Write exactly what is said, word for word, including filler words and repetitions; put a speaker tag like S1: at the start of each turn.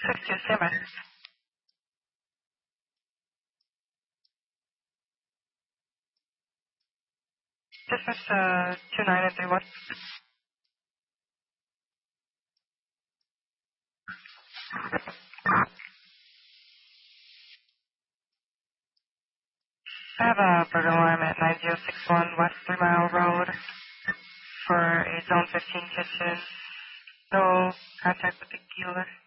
S1: six two seven. Distance uh, two nine and three one. I have a burger alarm at nine zero six one West Three Mile Road for a Zone fifteen kitchen. No contact with the dealer.